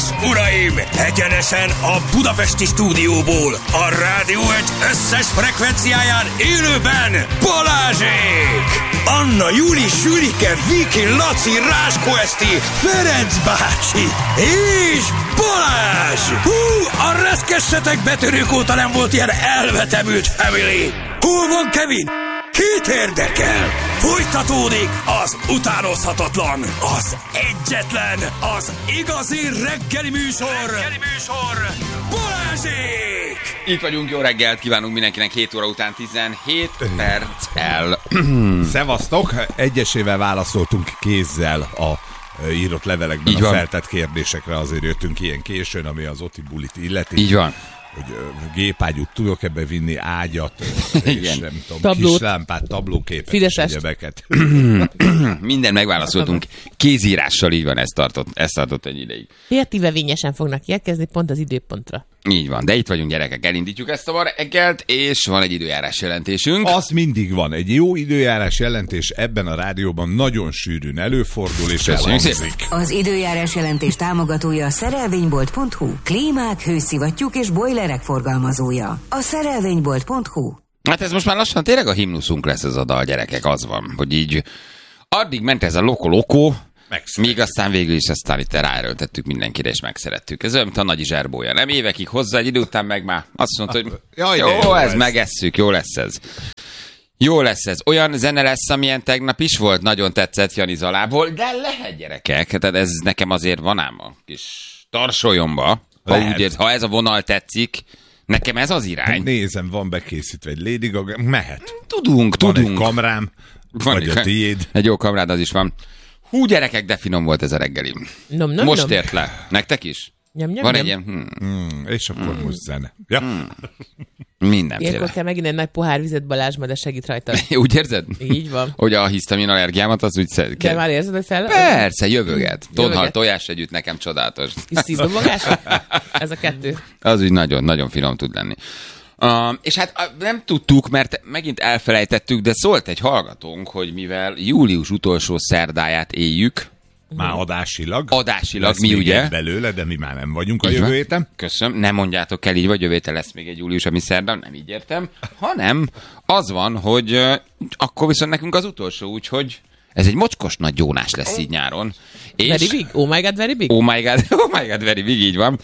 és uraim, egyenesen a budapesti stúdióból, a Rádió Egy összes frekvenciáján élőben Balázsék! Anna, Juli, Sülike, Viki, Laci, Ráskó Eszti, Ferenc bácsi és Balázs! Hú, a reszkessetek betörők óta nem volt ilyen elvetemült family! Hol van Kevin? Kit érdekel? Folytatódik az utánozhatatlan, az egyetlen, az igazi reggeli műsor, Balázsék! Itt vagyunk, jó reggelt kívánunk mindenkinek, 7 óra után 17 perccel. Szevasztok, egyesével válaszoltunk kézzel a írott levelekben így a feltett kérdésekre, azért jöttünk ilyen későn, ami az Oti bulit illeti. Így van. Hogy gépágyút tudok ebbe vinni, ágyat, és nem tudom, tablót, kislámpát, tablóképet, egyebeket. Minden megválaszoltunk kézírással, így van, ez tartott egy ideig. Kreatívevényesen fognak érkezni pont az időpontra. Így van, de itt vagyunk gyerekek, elindítjuk ezt a ma reggelt, és van egy időjárás jelentésünk. Az mindig van, egy jó időjárás jelentés ebben a rádióban nagyon sűrűn előfordul, és elhangzik. Az időjárás jelentés támogatója a szerelvénybolt.hu, klímák, hőszivattyúk és bojlerek forgalmazója. A szerelvénybolt.hu. Hát ez most már lassan tényleg a himnuszunk lesz ez a dal, gyerekek, az van, hogy így addig ment ez a loko-loko, míg aztán végül is aztán itt ráerőltettük mindenkire, és megszerettük. Ez olyan, mint a Nagy Zserbója. Nem évekig hozzá, egy idő után meg már azt mondta, hogy jó, ez megesszük, jó lesz ez. Jó lesz ez. Olyan zene lesz, amilyen tegnap is volt, nagyon tetszett Jani Zalából, de lehet gyerekek, tehát ez nekem azért van ám a kis tarsolyomba, ha ez a vonal tetszik, nekem ez az irány. Nézem, van bekészítve egy Lady Gaga, mehet. Tudunk. Van egy kamrám, vagy a tiéd. Egy jó kamrád, az is van. Hú, gyerekek, de finom volt ez a reggeli. Most ért le. Nektek is? Van egy ilyen... És akkor most zene. Ja. Mindenféle. Ilyenkor kell megint egy nagy pohár vizet Balázsma, de segít rajta. Úgy érzed? Így van. Hogy a hisztamin allergiámat az úgy szed. De már érzed, hogy fel? Persze, jövöget. Tonhal tojás együtt nekem csodálatos. És szívdobogások? Ez a kettő. Az úgy nagyon-nagyon finom tud lenni. És hát nem tudtuk, mert megint elfelejtettük, de szólt egy hallgatónk, hogy mivel július utolsó szerdáját éljük, már adásilag, mi ugye? Belőle, de mi már nem vagyunk a jövő héten. Köszönöm, nem mondjátok el így, vagy jövő héten lesz még egy július, ami szerda, nem így értem, hanem az van, hogy akkor viszont nekünk az utolsó, úgyhogy ez egy mocskos nagy gyónás lesz így nyáron. És very big? Oh my god, very big? Oh my god, very big, így van.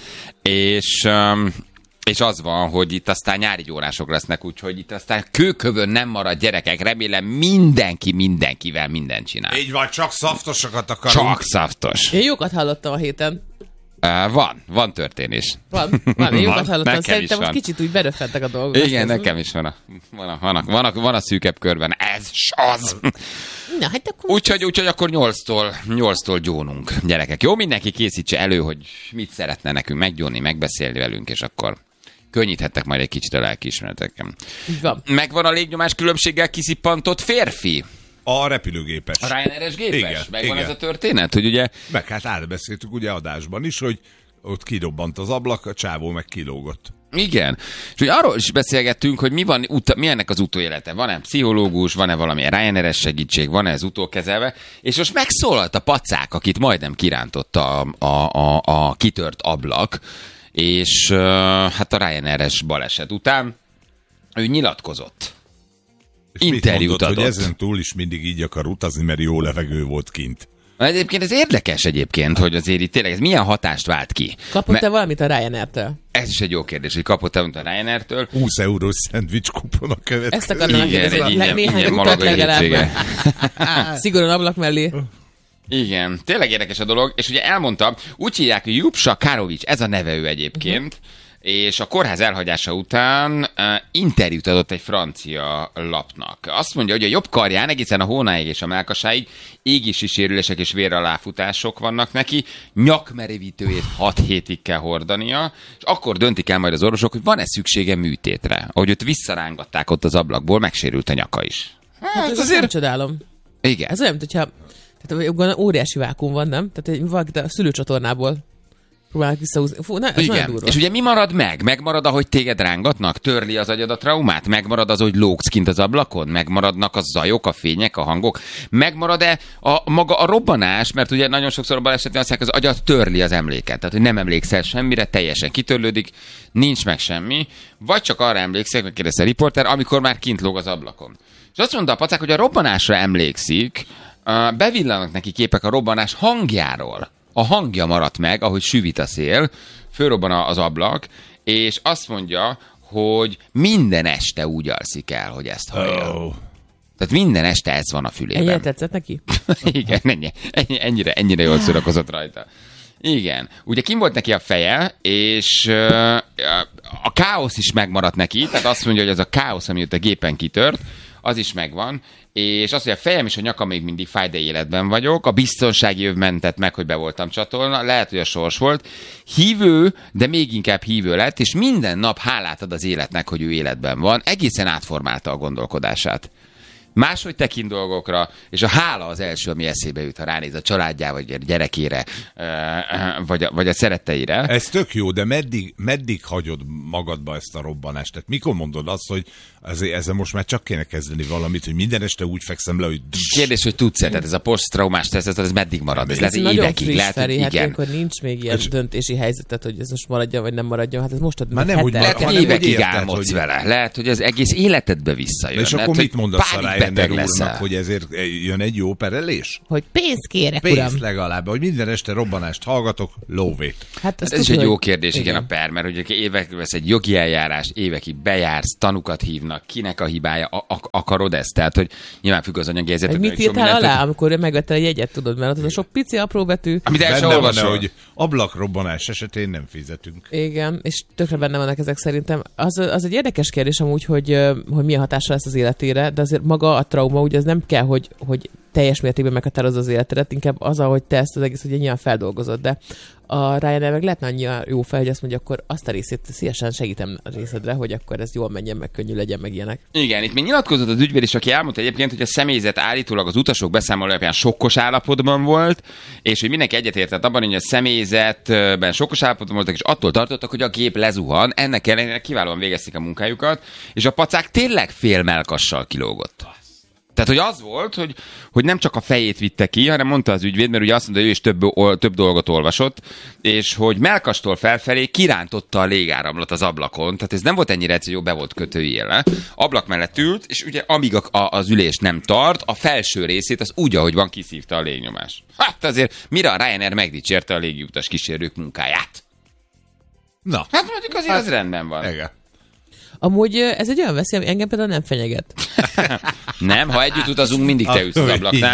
És az van, hogy itt aztán nyári gyónások lesznek, úgyhogy itt aztán kőkövön nem marad gyerekek, remélem mindenkivel mindent csinál. Így van, csak szaftosokat akarunk. Csak szaftos. Én jókat hallottam a héten. Van történés. Van, én jókat hallottam. Szerintem most van. kicsit úgy beröffentek a dolgok. Igen, nekem is van a szűkebb körben. Ez az. Na, hát akkor úgyhogy akkor 8-tól gyónunk, gyerekek. Jó, mindenki készítse elő, hogy mit szeretne nekünk meggyónni, megbeszélni velünk, és akkor könnyíthettek majd egy kicsit a lelkiismeretekkel. Így van. Megvan a légnyomás különbséggel kiszippantott férfi. A repülőgépes. A Ryanair-es gépes? Igen, Megvan igen. ez a történet, hogy ugye... Meg hát átbeszéltük ugye adásban is, hogy ott kidobbant az ablak, a csávó meg kilógott. Igen. És hogy arról is beszélgettünk, hogy mi ennek az utóélete. Van-e pszichológus, van-e valamilyen Ryanair-es segítség, van-e ez utókezelve, és most megszólalt a pacák, akit majdnem kirántotta a kitört ablak, és hát a Ryanair-es baleset után ő nyilatkozott. És interjút adott. Hogy ezen túl is mindig így akar utazni, mert jó levegő volt kint. Egyébként ez érdekes egyébként, hogy azért itt tényleg ez milyen hatást vált ki. Kapott-e valamit a Ryanair-től? Ez is egy jó kérdés, hogy kapott-e valamit a Ryanair-től. 20 eurós szendvics kupon a következő. Ezt akarnám kérdezni, néhány utat legalább. Szigorúan ablak mellé. Igen, tényleg érdekes a dolog, és ugye elmondta, úgy hívják, hogy Jupsa Karovics, ez a neve ő egyébként, és a kórház elhagyása után interjút adott egy francia lapnak. Azt mondja, hogy a jobb karján egészen a hónáig és a mellkasáig égési sérülések és véraláfutások vannak neki, nyakmerevítőjét 6 hétig kell hordania, és akkor döntik el majd az orvosok, hogy van-e szüksége műtétre. Ahogy őt visszarángatták ott az ablakból, megsérült a nyaka is. Hát ez azért nem csodálom. Igen. Ez olyan, mint hogyha óriási vákum van, nem? Tehát valaki a szülőcsatornából próbálnak visszahúzni. Fú, ez igen. És ugye mi marad meg? Megmarad, ahogy téged rángatnak? Törli az agyad a traumát? Megmarad az, hogy lógsz kint az ablakon? Megmaradnak a zajok, a fények, a hangok? Megmarad-e maga a robbanás? Mert ugye nagyon sokszor a balesetben azt mondják, az agyad törli az emléket. Tehát, hogy nem emlékszel semmire, teljesen kitörlődik, nincs meg semmi. Vagy csak arra emlékszik, megkérdezte a riporter, amikor már kint lóg az ablakon. És azt mondta a pacák, hogy a robbanásra emlékszik, bevillanak neki képek a robbanás hangjáról. A hangja maradt meg, ahogy süvít a szél, fölrobban az ablak, és azt mondja, hogy minden este úgy alszik el, hogy ezt hallja. Oh. Tehát minden este ez van a fülében. Ennyire tetszett neki? Igen, ennyire jól szórakozott rajta. Igen. Ugye kim volt neki a feje, és a káosz is megmaradt neki, tehát azt mondja, hogy az a káosz, ami ott a gépen kitört, az is megvan, és azt, hogy a fejem és a nyakam még mindig fáj, de életben vagyok, a biztonsági öv mentett meg, hogy be voltam csatolva, lehet, hogy a sors volt. Hívő, de még inkább hívő lett, és minden nap hálát ad az életnek, hogy ő életben van. Egészen átformálta a gondolkodását. Máshogy tekint dolgokra, és a hála az első, ami eszébe jut, ha ránéz a családjára, vagy a gyerekére, vagy a szeretteire. Ez tök jó, de meddig hagyod magadba ezt a robbanást? Tehát mikor mondod azt, hogy ezzel most már csak kéne kezdeni valamit, hogy minden este úgy fekszem le, hogy... Kérdés, hogy tudsz-e? Tehát ez a posztraumás teszt, ez meddig marad? Ez lehet évekig, lehet, hogy igen. Hát akkor nincs még ilyen döntési helyzetet, hogy ez most maradjon, vagy nem maradjon. Hát ez most már nem úgy lehet, hogy évekig álmodsz vele. Lehet, hogy az egész életedbe visszajön. És akkor mit mondasz a Ryanair úrnak, hogy ezért jön egy jó perelés? Hogy pénzt kérek, uram. Pénzt legalább, hogy minden este robbanást hallgatok, lóvét. Hát ez is egy jó kérdés, igen, a per, mert ugye évekig vesz egy jogi eljárás, évekig bejársz, tanukat hívnak, kinek a hibája, akarod ezt? Tehát, hogy nyilván függ az anyagi helyzetet. Mit írtál alá, amikor megvetted a jegyet, tudod, mert az a sok pici apró betű. Amit el sem olvasol. Hogy ablakrobbanás esetén nem fizetünk. Igen, és tökre benne vannak ezek szerintem. Az egy érdekes kérdés amúgy, hogy milyen hatással lesz az életére, de azért maga a trauma, ugye ez nem kell, hogy teljes mértékben meghatározza az életedet, inkább az, ahogy te ezt az egész ugye nyilván feldolgozod, de a Ryanair meg lehetne annyira jó fel, hogy azt mondja, akkor azt a részét szívesen segítem a részedre, hogy akkor ez jól menjen, meg könnyű legyen, meg ilyenek. Igen, itt még nyilatkozott az ügyvéd is, aki elmondta egyébként, hogy a személyzet állítólag az utasok beszámoló alapján sokkos állapotban volt, és hogy mindenki egyetértett abban, hogy a személyzetben sokkos állapotban voltak, és attól tartottak, hogy a gép lezuhan, ennek ellenére kiválóan végezték a munkájukat, és a pacák tényleg fél mellkassal kilógott. Tehát, hogy az volt, hogy nem csak a fejét vitte ki, hanem mondta az ügyvéd, mert ugye azt mondta, hogy ő is több dolgot olvasott, és hogy mellkastól felfelé kirántotta a légáramlat az ablakon, tehát ez nem volt ennyire egyszerű, jó, be volt kötőjéle. Ablak mellett ült, és ugye amíg az ülés nem tart, a felső részét az úgy, ahogy van, kiszívta a légnyomás. Hát azért mire a Ryanair megdicsérte a légiutas kísérők munkáját? Na. Hát mondjuk azért az rendben van. Igen. Amúgy ez egy olyan veszély, ami engem például nem fenyeget. Nem, ha együtt utazunk, mindig te ülsz az ablaknál.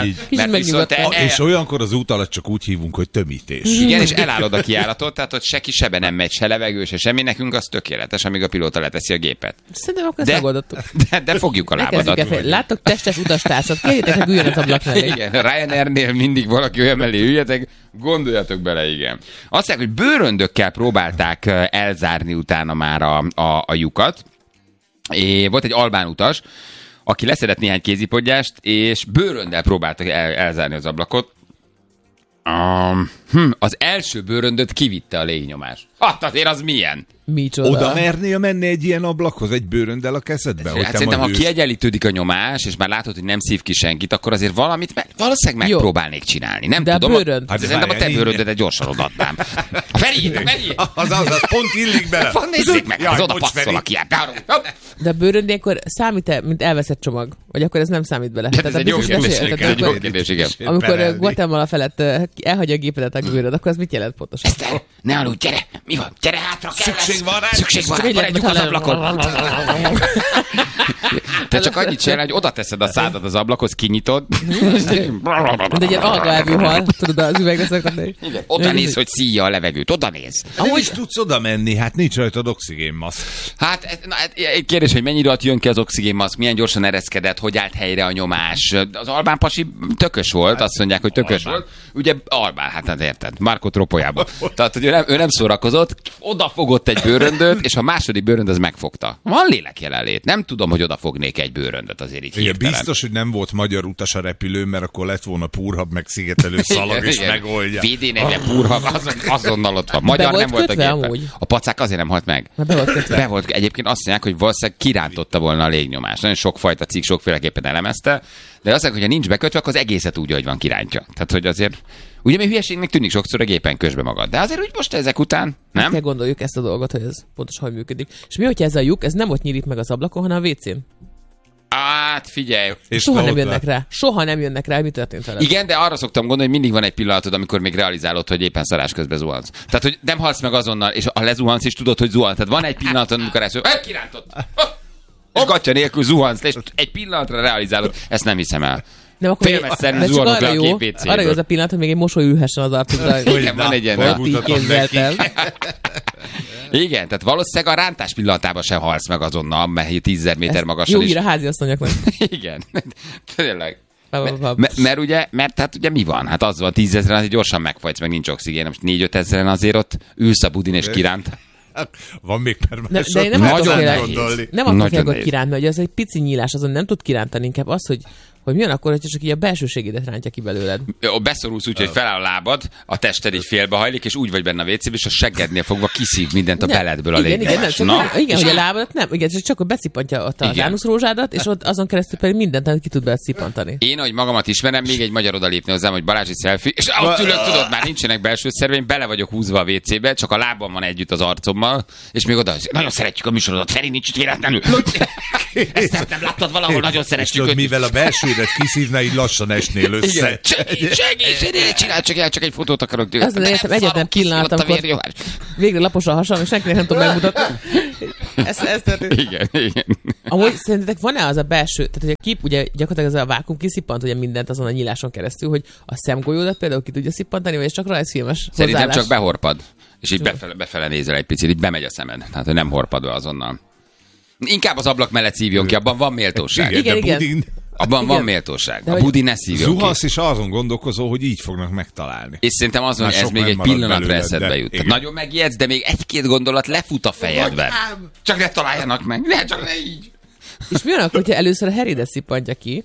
És olyankor az út alatt csak úgy hívunk, hogy tömítés. Igen, és elállod a kijáratot, tehát hogy se kisebe nem megy, se levegő, se semmi, nekünk az tökéletes, amíg a pilóta leteszi a gépet. Szerintem akkor ezt megoldottuk. De fogjuk a lábadat. Láttok testes utastársat, kérjétek, hogy üljön az ablak mellé. Igen, Ryanairnél mindig valaki olyan mellé üljetek, gondoljatok bele, igen. Azt mondják, hogy bőröndökkel próbálták elzárni utána már a lyukat. Volt egy albán utas, aki leszedett néhány kézipodgyást, és bőröndel próbáltak elzárni az ablakot. Az első bőröndöt kivitte a légnyomás. Hát azért az milyen? Micsoda? Oda mernél menni egy ilyen ablakhoz, egy bőröndel a kezedbe? Hát szerintem, ha kiegyenlítődik a nyomás, és már látod, hogy nem szív ki senkit, akkor azért valamit valószínűleg megpróbálnék csinálni. Nem de tudom. A bőrönd. Hát szerintem a te bőröndedet gyorsan odaadnám. Feri! Az pont illik bele. Nézzék meg, az oda passzol a kiát. De a bőrönd ilyenkor számít-e, mint elveszett csomag? Vagy akkor ez nem számít bele? Ez egy jó kérdés, igen. Amikor Guatemala felett elhagyja a gépedet a bőrönd, akkor az mit jelent pontosan? Eszter, ne aludj, gyere! Mi van? Gyere hátra, kell Szükség van rá! Szükség van rá, maradjunk az ablakon! Te csak annyit csinál, hogy oda teszed a szádat az ablakhoz, kinyitod. De egy ilyen algaelvű hal, tudod, az üvegre szokott. Igen, oda néz, hogy szíja a levegőt, oda néz. Amúgy is tudsz oda menni, hát nincs rajtad oxigénmaszk. Hát egy kérdés, hogy mennyire alatt jön ki az oxigénmaszk, milyen gyorsan ereszkedett, hogy állt helyre a nyomás. Az albán pasi tökös volt, azt mondják, hogy tökös volt. Ugye albán, hát érted, Marco Tropojában. Tehát, hogy ő nem szórakozott, odafogott egy bőröndöt, és a második bőrönd az megfogta. Van lélek jelenlét. Nem tudom, hogy odafognék egy bőröndöt azért így hirtelen. Biztos, hogy nem volt magyar utas a repülőn, mert akkor lett volna púrhab, meg szigetelő szalag, és megoldja. VD-nek de púrhab, azonnal ott van. Magyar nem volt a gépen. A pacák azért nem halt meg. Be volt. Egyébként azt mondják, hogy valószínűleg kirántotta volna a légnyomást. Nagyon sokfajta cikk sokféleképpen elemezte, de azt mondják, hogy ha nincs bekötve, akkor az egészet úgy, hogy van kirántja. Tehát, hogy azért ugye még hülyeségnek tűnik sokszor a gépen közbe magad. De azért úgy most ezek után, nem? Kell gondoljuk ezt a dolgot, hogy ez pontosan hogy működik. És mi, hogyha ez a lyuk, ez nem ott nyílik meg az ablakon, hanem a WC-n? Hát figyelj. És soha nem jönnek rá. Soha nem jönnek rá, hogy mi történt vele. Igen, de arra szoktam gondolni, hogy mindig van egy pillanatod, amikor még realizálod, hogy éppen szarás közben zuhansz. Tehát, hogy nem halsz meg azonnal, és ha lezuhansz is tudod, hogy zuhansz. Tehát van egy pillanatod, amikor ezt kirántott. És gatya nélkül zuhansz, és egy pillanatra realizálod. Ezt nem hiszem el. Nem, akkor félmezszerűen zuhanok le a gép WC-ből. Arra jó az a pillanat, hogy még egy mosoly ülhessen az arcukra. Igen, van egy ilyen. Így képzeltem. Igen, tehát valószínűleg a rántás pillanatában sem halsz meg azonnal, mert 10 méter magasan is. Jó ír a háziasszonyoknak. Igen, tényleg. Mert ugye mi van? Hát az van, 10 000-en azért gyorsan megfagysz, meg nincs oxigén. Most 4-5 ezeren azért ott ülsz a budin és kiránt. Van még permás. De én nem attól félek, hogy kiránt, mert az egy pici nyílás, azon nem tud kirántani, inkább az, hogy mi van akkor, hogy csak így a belsőségédet rántja ki belőled. Beszorulsz úgy, hogy feláll a lábad, a tested így félbehajlik, és úgy vagy benne a WC-ben, és a seggednél fogva kiszív mindent a beledből a légnyomás. Igen, hogy a lábadat nem, igen, csak beszipantja ott az ánuszrózsádat, és ott azon keresztül pedig mindent ki tud belőle szipantani. Én, ahogy magamat ismerem, még egy magyar odalépni hozzám, hogy Balázsi selfie, és ott ülök, tudod, már nincsenek belső szerveim, bele vagyok húzva a WC-be, csak a lábam van együtt az arcommal, és még oda, nagyon szeretjük a műsorodat, Feri, nincs itt véletlenül. Ezt nem láttad valahol, nagyon szeretjük. Mivel a belsődet kiszívna, így lassan esnél össze. Segíts, csinálj csak egy fotót akarok. Azt értem, egyetlen pillanat, amikor végre lapos a hasam, és senkinek nem tudom megmutatni. Ez történt. Igen. Amúgy szerintetek van-e az a belső, tehát hogy a kép, ugye gyakorlatilag az a vákum kiszippant ugye mindent azon a nyíláson keresztül, hogy a szemgolyódat például ki tudja szippantani, vagy ez csak rajzfilmes hozzáállás? Szerintem csak behorpad, és így befele nézel egy picit, így bemegy a szemed. Tehát, hogy nem horpad be azonnal. Inkább az ablak mellett szívjon ki, abban van méltóság. Igen. Abban van méltóság. A budi ne szívjon ki. Zuhasz és azon gondolkozó, hogy így fognak megtalálni. És szerintem azon, hogy ez még egy pillanatra eszedbe jut. Nagyon megijedsz, de még egy-két gondolat lefut a fejedben. Csak ne találjanak meg. Csak ne így. És mi van, hogyha először a Heridet szippantja ki,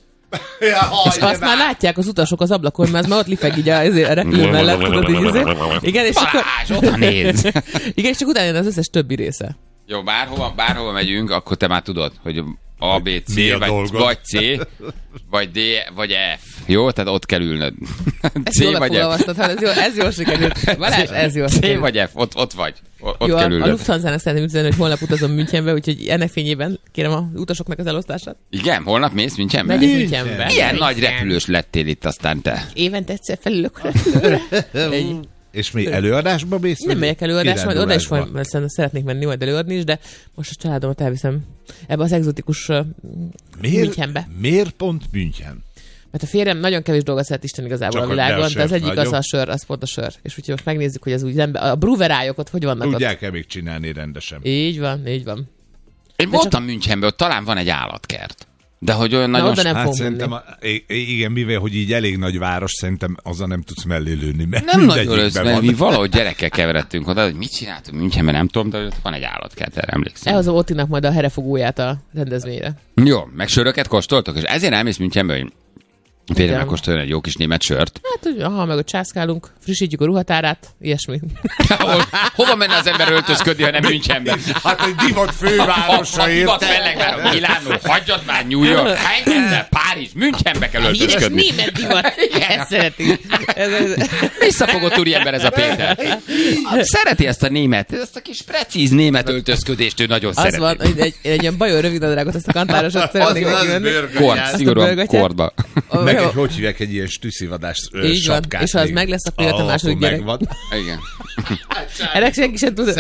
és azt már látják az utasok az ablakon, mert az már ott lifeg így a repülő mellett, tudod így azért. Igen, és akkor... oda néz. Igen, és csak utána jön az összes többi része. Jó, bárhova megyünk, akkor te már tudod, hogy A, B, C, vagy C, vagy D, vagy F. Jó? Tehát ott kell ülnöd. C vagy F. Ez jól sikerült. Balázs, ez jól sikerült. C vagy F, ott vagy. Ott jó, kell ülnöd. A Lufthansa-nak szeretném üzenni, hogy holnap utazom Münchenbe, úgyhogy ennek fényében kérem az utasoknak az elosztását. Igen? Holnap mész Münchenbe? Megyek Münchenbe. Milyen nagy repülős lettél itt aztán te? Évente egyszer felülök a repülőre. És mi előadásba mész? Nem megyek előadásba, majd oda is szeretnék menni, majd előadni is, de most a családomat elviszem ebbe az egzotikus Münchenbe. Miért pont München? Mert a férjem nagyon kevés dolgot szeret Isten igazából csak a világon, de az egyik az a sör, az pont a sör. És úgyhogy most megnézzük, hogy az úgy a bruverályok ott hogy vannak. Tudják-e még csinálni rendesen? Így van. Én voltam Münchenben, ott talán van egy állatkert. De hogy olyan nagyon... Hát szerintem, igen, mivel, hogy így elég nagy város, szerintem azzal nem tudsz mellé lőni. Nem nagyon mert mi valahogy gyerekkel keveredtünk oda, hogy mit csináltunk Münchenben, nem tudom, de van egy állatkert, erre emlékszem. Elhozom Ottinak majd a herefogóját a rendezvényre. Jó, meg söröket kóstoltok, és ezért elmész Münchenbe, hogy félre megkóstolni egy jó kis német sört. Hát, ha meg ott császkálunk, frissítjük a ruhatárát, ilyesmi. Hova menne az ember öltözködni, ha nem Münchenben? Hát egy divat fővárosa érte. Divat fellegváros, Milánó, hagyjad már New York, Heidelberg, Párizs, Münchenbe kell öltözködni. Híres német divat, ezt szereti. Visszafogott úriember ez a Péter. Szereti ezt a német, ezt a kis precíz német öltözködést, ő nagyon szereti. Az van, egy ilyen bajor rövidnadrágot, ezt a kantárosat szeretnék neki venni. Szigorúan kordba. Meg hogy hívják egy ilyen stüsszivadás sapkát. És ha az meg lesz, akkor jött a második gyerek. Igen. Ennek senki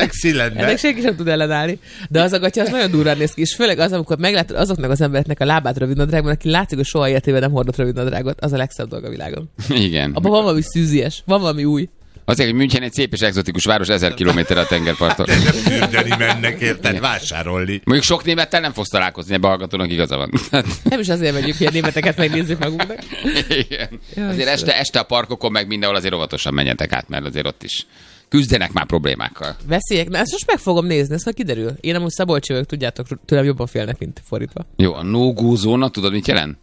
sem tud ellenállni. De az a gatya, az nagyon durván néz ki. És főleg az, amikor meglátod azoknak az embereknek a lábát rövidnadrágban, aki látszik, hogy soha életében nem hordott rövidnadrágot, az a legszebb dolog a világon. Igen. Abban van valami szűzies, van valami új. Azért, hogy München egy szép és egzotikus város, 1000 kilométerre a tengerparton. De nem fürdeni mennek, érted? Vásárolni. Mondjuk sok némettel nem fogsz találkozni, ebbe hallgatónak igaza van. Nem is azért megyünk, hogy a németeket megnézzük magunknak. Igen. Azért este a parkokon meg mindenhol azért óvatosan menjetek át, mert azért ott is küzdenek már problémákkal. Veszélyek? Na, ezt most meg fogom nézni, ezt már kiderül. Én amúgy szabolcsi vagyok, tudjátok, tőlem jobban félnek, mint fordítva. Jó, a no-go zóna, tudod mit jelent?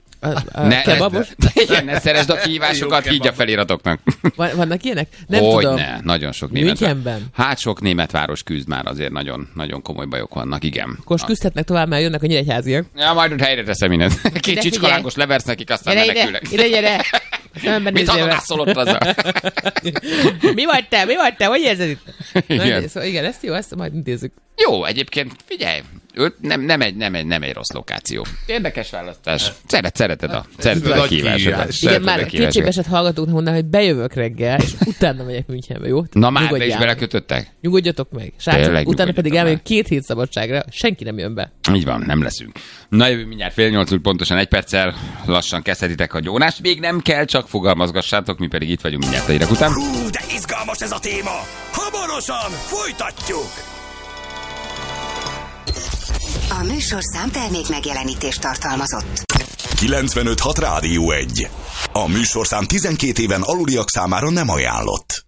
Ne szeresd a kihívásokat, így a feliratoknak. Vannak ilyenek? Nem tudom. Ne, nagyon sok német. Münchenben? Hát sok német város küzd már, azért nagyon, nagyon komoly bajok vannak, igen. Akkor küzdhetnek tovább, mert jönnek a nyíregyháziak. Ja, majd ott helyre teszem mindent. Két csicskolánkos leversz nekik, aztán menekülnek. Ide. Mit hadonászolott azzal? Mi vagy te? Hogy érzed itt? Igen. Szóval igen, ezt jó, ezt majd intézzük. Jó, egyébként figyelj, nem egy rossz lokáció. Érdekes választás. Szereted a kihívásokat. Igen, már kétségbeesett hallgatóknak mondanám, hogy bejövök reggel, és utána megyek Münchenbe, jó? Na már be is belekötöttek? Nyugodjatok meg. Srácok, utána pedig elmegyünk 2 hét szabadságra, senki nem jön be. Így van, nem leszünk. Na jövő mindjárt 7:30 pontosan 1 perccel lassan kezdhetitek a gyónást. Még nem kell, csak fogalmazgassátok, mi pedig itt vagyunk mindjárt a hírek után. Hú, de izgalmas ez a téma! Hamarosan folytatjuk! A műsorszám termék megjelenítést tartalmazott. 95.6 Rádió 1. A műsorszám 12 éven aluliak számára nem ajánlott.